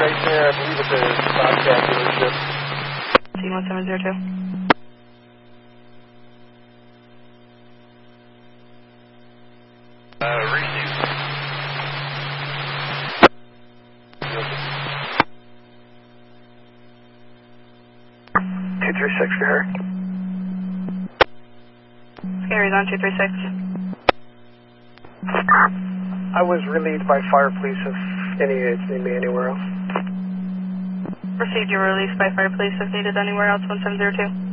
right there, I believe it's a Bobcat dealership. T1702. Receive. 236 for her. Scary's on 236. I was relieved by fire police if any needs need me anywhere else. Received your release by fire police if needed anywhere else, 1702.